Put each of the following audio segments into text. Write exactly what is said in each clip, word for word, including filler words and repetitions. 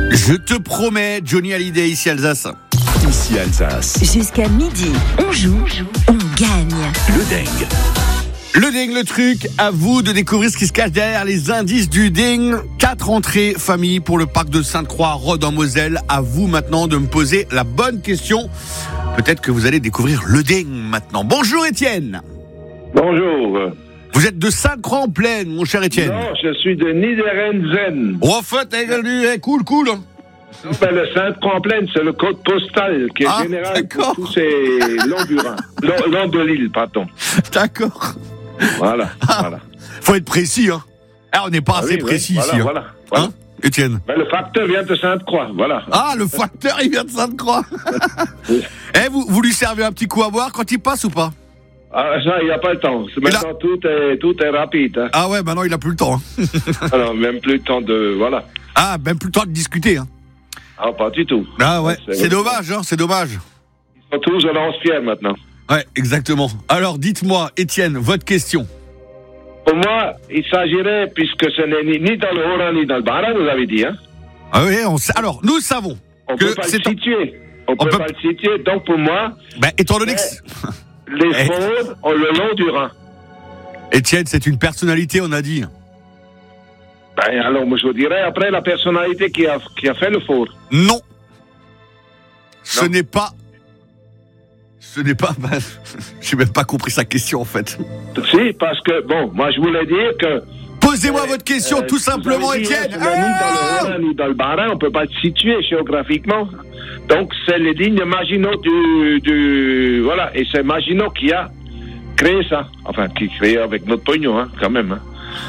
Je te promets, Johnny Hallyday, ici Alsace. Ici Alsace. Jusqu'à midi, on joue, on gagne. Le dingue. Le ding, le truc, à vous de découvrir ce qui se cache derrière les indices du ding. Quatre entrées famille pour le parc de Sainte-Croix, Rhodes en Moselle. À vous maintenant de me poser la bonne question. Peut-être que vous allez découvrir le ding maintenant. Bonjour Étienne. Bonjour. Vous êtes de Sainte-Croix en Plaine, mon cher Étienne. Non, je suis de Niederenzen. Oh, en fait, eh, cool, cool. Ben, le Sainte-Croix-en-Plaine, c'est le code postal qui est Ah, général d'accord. pour tous ces longs du Rhin. Long, long de l'île, pardon. D'accord. Voilà, Ah, voilà. faut être précis, hein. Ah, on n'est pas Ah assez oui, oui, précis voilà, ici, hein. voilà, voilà. Hein, Étienne? Ben, le facteur vient de Sainte-Croix, voilà. Ah, le facteur, il vient de Sainte-Croix. Eh, vous, vous lui servez un petit coup à boire quand il passe ou pas? Ah, ça, il n'y a pas le temps. Maintenant, a... tout, est, tout est rapide. Hein. Ah ouais, maintenant, il a plus le temps. Hein. Alors, même plus le temps de... Voilà. Ah, même plus le temps de discuter, hein. Ah, pas du tout. Ah ouais, C'est, c'est dommage, hein, c'est dommage. Ils sont tous à lance-pierre maintenant. Ouais, exactement. Alors, dites-moi, Étienne, votre question. Pour moi, il s'agirait, puisque ce n'est ni, ni dans le Haut-Rhin ni dans le Bas-Rhin, vous avez dit, hein. Ah oui, on sait. Alors, nous savons On que peut pas c'est le situer. On, on peut, peut- pas le situer. Donc, pour moi, Ben, étant donné que... les Eh. fraudes ont le long du Rhin. Étienne, c'est une personnalité, on a dit. Ben, alors, moi, je vous dirais, après, la personnalité qui a, qui a fait le faux. Non. Ce Non. n'est pas... Ce n'est pas... Ben, j'ai même pas compris sa question, en fait. Si, parce que, bon, moi, je voulais dire que... Posez-moi euh, votre question, euh, tout vous simplement, avez dit, Étienne. hein, ni dans le Haut-Rhin, ni dans le Bas-Rhin, on peut pas le situer géographiquement. Donc, c'est les lignes Maginot du, du... Voilà, et c'est Maginot qui a créé ça. Enfin, qui a créé avec notre pognon, hein, quand même. Hein.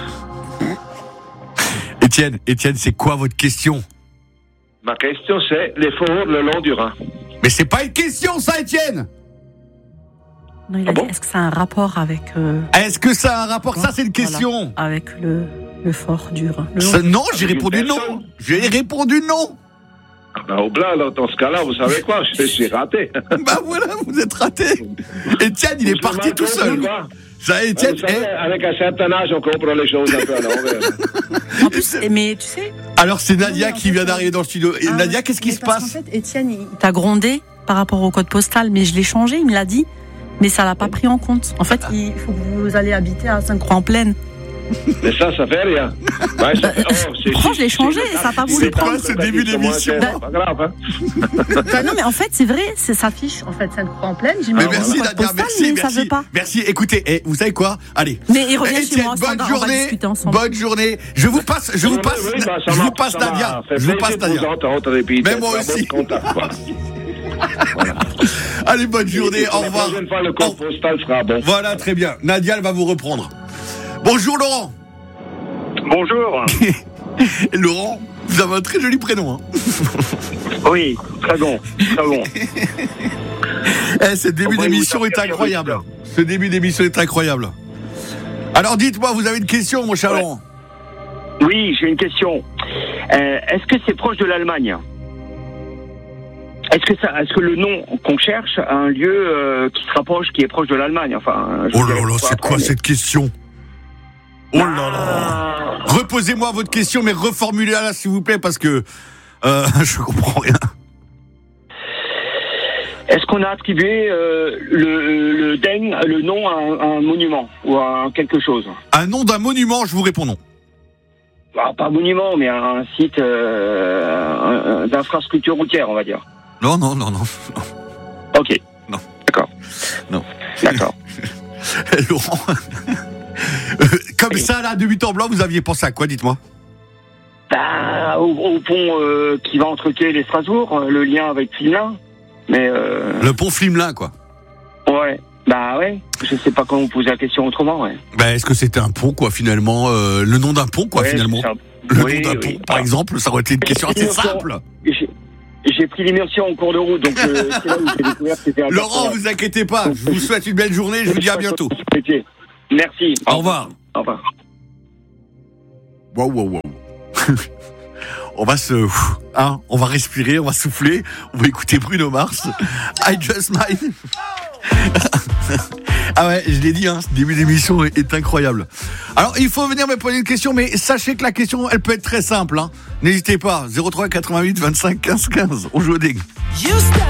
Étienne, Étienne, c'est quoi votre question? Ma question, c'est les forts le long du Rhin. Mais c'est pas une question, ça, Étienne. Non, il a Ah dit, bon est-ce que ça a un rapport avec... euh, Est-ce que ça a un rapport? Ça, c'est une voilà, question. avec le, le fort du Rhin. Le Ça, long- non, j'ai Avec une répondu non. personne. J'ai répondu non. Ben, au blanc, alors, dans ce cas-là, vous savez quoi? Je suis raté. Bah voilà, vous êtes raté. Étienne, il est Vous parti avez tout mal seul. compris, quoi? Ça, Ouais, Étienne, vous savez, eh, avec un certain âge, on comprend les choses un peu à l'envers. En plus, mais tu sais... alors c'est Nadia Non, mais en qui fait, vient d'arriver dans le studio. Et Ah Nadia, ouais, qu'est-ce qui mais se parce passe? qu'en fait, Étienne, il t'a grondé par rapport au code postal, mais je l'ai changé, il me l'a dit, mais ça l'a pas pris en compte. En fait, il faut que vous allez habiter à Sainte-Croix-en-Plaine. Mais ça, ça fait rien. Ouais, ça fait- oh, c'est- Pourquoi je l'ai c'est- changé, c'est- ça a pas voulu C'est quoi prendre. ce début d'émission? C'est pas grave, hein. Bah non, mais en fait, c'est vrai, c'est s'affiche en fait Sainte-Croix-en-Plaine. J'ai mis Mais le merci code Nadia, postal, merci, mais merci. ça veut pas. Merci, écoutez, eh, vous savez quoi? Allez. Mais il revient chez Étienne, moi, bonne Sandra, on va journée. discuter ensemble. Bonne journée. Je vous passe, je vous Oui, passe, oui, bah, ça je vous m'a- passe ça m'a Nadia. fait Je vous plaisir passe de vous Nadia. entendre et puis Mais d'être moi en aussi. bon contact, quoi. Allez, bonne journée, Et au la revoir. prochaine fois, le code Au- postal sera bon. Voilà, très bien. Nadia, elle va vous reprendre. Bonjour Laurent. Bonjour. Laurent, vous avez un très joli prénom. Hein. Oui, très bon, très bon. Eh, ce début Comment d'émission vous est sortir incroyable. sur Ce début d'émission est incroyable. Alors dites-moi, vous avez une question, mon cher Ouais. Laurent? Oui, j'ai une question. Euh, est-ce que c'est proche de l'Allemagne? Est-ce que ça, est-ce que le nom qu'on cherche a un lieu euh, qui se rapproche, qui est proche de l'Allemagne? Enfin. je Oh vous là dirai là, pourquoi c'est après, quoi mais- cette question? Oh là là. Ah. Reposez-moi votre question, mais reformulez-la s'il vous plaît, parce que euh, je comprends rien. Est-ce qu'on a attribué euh, le, le deng, le nom à un, à un monument ou à quelque chose? Un nom d'un monument, je vous réponds non. Ah, pas un monument, mais un site euh, un- un- d'infrastructure routière, on va dire. Non, non, non, non. Ok. Non. D'accord. Non. D'accord. Laurent, euh, comme ça, là, de but en blanc, vous aviez pensé à quoi, dites-moi? Bah, au, au pont euh, qui va entre Kiel et Strasbourg, euh, le lien avec Finlin. Mais euh, Le pont Flimelin, quoi. ouais, bah ouais, je sais pas comment vous poser la question autrement, ouais. Bah, est-ce que c'était un pont, quoi, finalement euh, le nom d'un pont, quoi, Ouais, finalement c'est un- Le oui, nom d'un oui. pont, par exemple, ça aurait été une question assez simple. J'ai, j'ai pris l'immersion en cours de route, donc euh, c'est là où j'ai découvert que c'était un Laurent, vous inquiétez pas, je vous souhaite une belle journée, je vous dis à bientôt. Merci. Au revoir. Au revoir. Waouh, waouh, waouh. On va se, hein, on va respirer, on va souffler, on va écouter Bruno Mars. I just mine. Ah ouais, je l'ai dit, hein, ce début d'émission est, est incroyable. Alors, il faut venir me poser une question, mais sachez que la question, elle peut être très simple. Hein. N'hésitez pas, zéro trois quatre-vingt-huit vingt-cinq quinze quinze, on joue au ding.